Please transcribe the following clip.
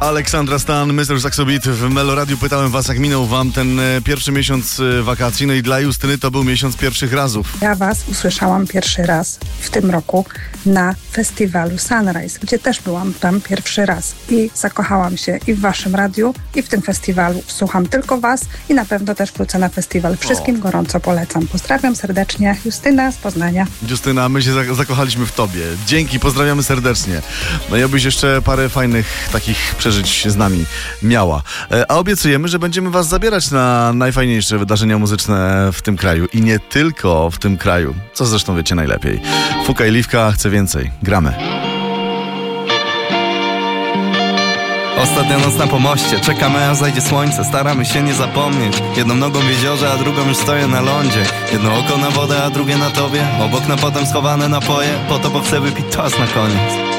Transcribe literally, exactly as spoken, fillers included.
Aleksandra Stan, mister Saxo Beat w Meloradiu. Pytałem was, jak minął wam ten e, pierwszy miesiąc e, wakacji. No i dla Justyny to był miesiąc pierwszych razów. Ja was usłyszałam pierwszy raz w tym roku na festiwalu Sunrise, gdzie też byłam tam pierwszy raz. I zakochałam się i w waszym radiu, i w tym festiwalu. Słucham tylko was i na pewno też wrócę na festiwal. Wszystkim o. gorąco polecam. Pozdrawiam serdecznie. Justyna z Poznania. Justyna, my się za- zakochaliśmy w tobie. Dzięki, pozdrawiamy serdecznie. No i obyś jeszcze parę fajnych takich przeżyć z nami miała. A obiecujemy, że będziemy was zabierać na najfajniejsze wydarzenia muzyczne w tym kraju. I nie tylko w tym kraju. Co zresztą wiecie najlepiej. Fuka i Liwka chce więcej. Gramy. Ostatnia noc na pomoście, czekamy aż zajdzie słońce. Staramy się nie zapomnieć. Jedną nogą w jeziorze, a drugą już stoję na lądzie. Jedno oko na wodę, a drugie na tobie. Obok na potem schowane napoje. Po to, bo chcę wypić toast na koniec.